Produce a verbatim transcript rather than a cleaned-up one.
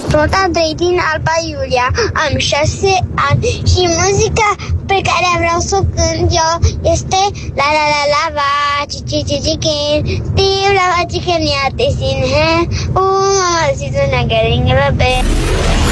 Sunt Andrei din Alba Iulia, am șase ani și muzica pe care vreau să o cânt eu este La la la la va, cici cici chicken, Steve la va chicken ya te sin hai, oh mama si tu na getting a bit.